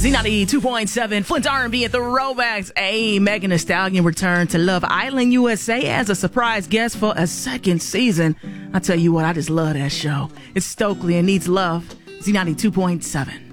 Z90 2.7, Flint R&B at the Throwbacks. Hey, Megan Thee Stallion returned to Love Island USA as a surprise guest for a second season. I tell you what, I just love that show. It's Stokely and Needs Love. Z90 2.7.